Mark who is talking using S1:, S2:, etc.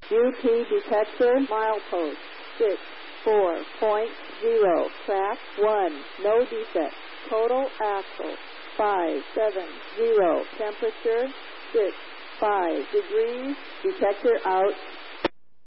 S1: UP detector, milepost 64.0, track 1, no defect. Total axle 570, temperature 65 degrees, detector out.